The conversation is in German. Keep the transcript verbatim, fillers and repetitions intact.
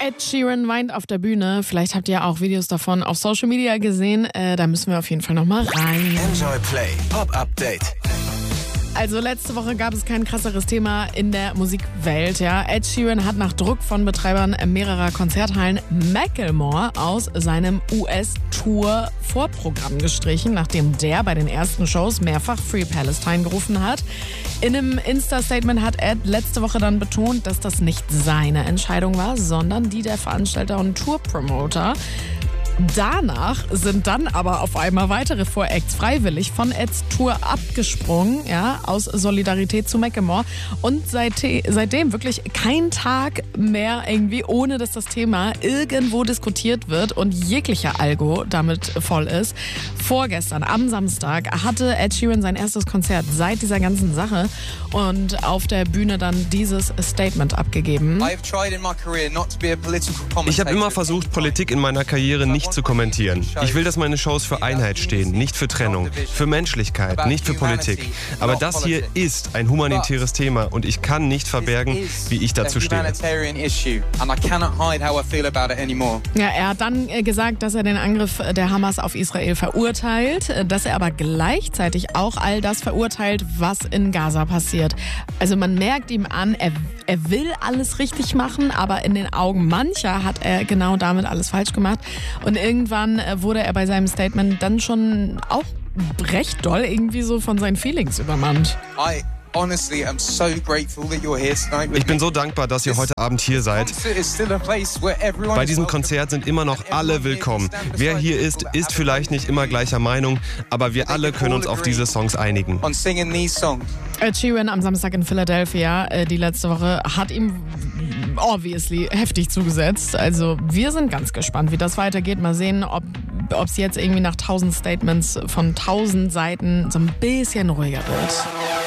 Ed Sheeran weint auf der Bühne. Vielleicht habt ihr auch Videos davon auf Social Media gesehen. Äh, da müssen wir auf jeden Fall nochmal rein. Enjoy Play Pop Update. Also letzte Woche gab es kein krasseres Thema in der Musikwelt. Ja. Ed Sheeran hat nach Druck von Betreibern mehrerer Konzerthallen Macklemore aus seinem U S-Tour-Vorprogramm gestrichen, nachdem der bei den ersten Shows mehrfach Free Palestine gerufen hat. In einem Insta-Statement hat Ed letzte Woche dann betont, dass das nicht seine Entscheidung war, sondern die der Veranstalter und Tour-Promoter. Danach sind dann aber auf einmal weitere Voracts freiwillig von Eds Tour abgesprungen, ja, aus Solidarität zu Macklemore. Und seitdem, seitdem wirklich kein Tag mehr irgendwie, ohne dass das Thema irgendwo diskutiert wird und jeglicher Algo damit voll ist. Vorgestern, am Samstag, hatte Ed Sheeran sein erstes Konzert seit dieser ganzen Sache und auf der Bühne dann dieses Statement abgegeben. Ich habe immer versucht, Politik in meiner Karriere nicht zu kommentieren. Ich will, dass meine Shows für Einheit stehen, nicht für Trennung, für Menschlichkeit, nicht für Politik. Aber das hier ist ein humanitäres Thema und ich kann nicht verbergen, wie ich dazu stehe. Ja, er hat dann gesagt, dass er den Angriff der Hamas auf Israel verurteilt, dass er aber gleichzeitig auch all das verurteilt, was in Gaza passiert. Also man merkt ihm an, er, er will alles richtig machen, aber in den Augen mancher hat er genau damit alles falsch gemacht. Und irgendwann wurde er bei seinem Statement dann schon auch recht doll irgendwie so von seinen Feelings übermannt. Ich bin so dankbar, dass ihr heute Abend hier seid. Bei diesem Konzert sind immer noch alle willkommen. Wer hier ist, ist vielleicht nicht immer gleicher Meinung, aber wir alle können uns auf diese Songs einigen. Ed Sheeran am Samstag in Philadelphia, die letzte Woche, hat ihm obviously heftig zugesetzt. Also wir sind ganz gespannt, wie das weitergeht. Mal sehen, ob es jetzt irgendwie nach tausend Statements von tausend Seiten so ein bisschen ruhiger wird.